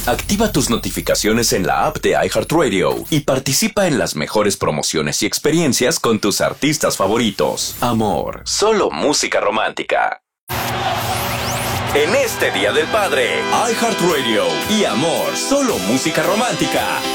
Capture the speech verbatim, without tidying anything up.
Activa tus notificaciones en la app de iHeartRadio y participa en las mejores promociones y experiencias con tus artistas favoritos. Amor, solo música romántica. En este Día del Padre, iHeartRadio y Amor, solo música romántica